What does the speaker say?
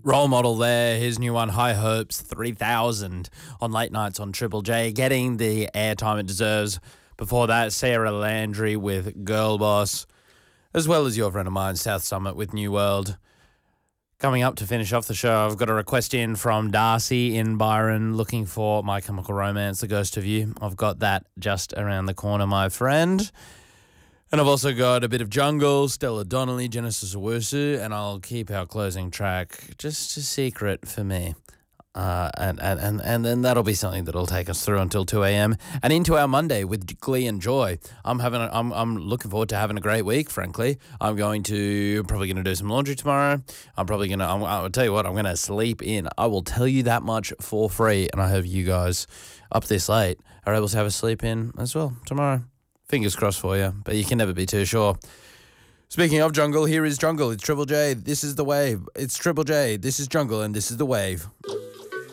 Role Model there, his new one, High Hopes 3000 on late nights on Triple J, getting the airtime it deserves. Before that, Sarah Landry with Girl Boss, as well as your friend of mine, South Summit with New World. Coming up to finish off the show, I've got a request in from Darcy in Byron looking for My Chemical Romance, The Ghost of You. I've got that just around the corner, my friend. And I've also got a bit of Jungle, Stella Donnelly, Genesis Owusu, and I'll keep our closing track just a secret for me. And then that'll be something that'll take us through until 2 a.m. and into our Monday with glee and joy. I'm looking forward to having a great week, frankly. I'm probably going to do some laundry tomorrow. I'll tell you what, I'm going to sleep in. I will tell you that much for free, and I hope you guys up this late are able to have a sleep in as well tomorrow. Fingers crossed for you, but you can never be too sure. Speaking of Jungle, here is Jungle. It's Triple J. This is The Wave. It's Triple J. This is Jungle, and this is The Wave.